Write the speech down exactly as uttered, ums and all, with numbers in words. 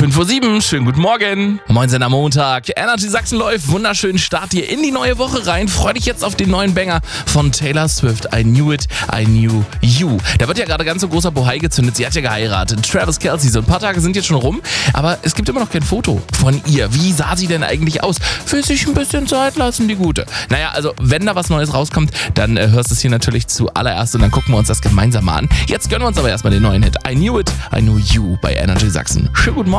fünf Uhr sieben, schönen guten Morgen. Moin, am Montag. Energy Sachsen läuft. Wunderschönen Start hier in die neue Woche rein. Freu dich jetzt auf den neuen Banger von Taylor Swift. I knew it, I knew you. Da wird ja gerade ganz so großer Bohai gezündet. Sie hat ja geheiratet. Travis Kelce. So ein paar Tage sind jetzt schon rum. Aber es gibt immer noch kein Foto von ihr. Wie sah sie denn eigentlich aus? Will sich ein bisschen Zeit lassen, die Gute. Naja, also wenn da was Neues rauskommt, dann äh, hörst du es hier natürlich zuallererst und dann gucken wir uns das gemeinsam mal an. Jetzt gönnen wir uns aber erstmal den neuen Hit. I knew it, I knew you bei Energy Sachsen. Schönen guten Morgen.